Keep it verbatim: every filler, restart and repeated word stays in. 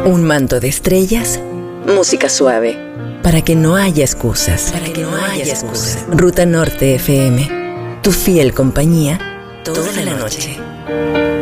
Un manto de estrellas, música suave, para que no haya excusas. Para que no haya excusas. Ruta Norte F M, tu fiel compañía toda la noche.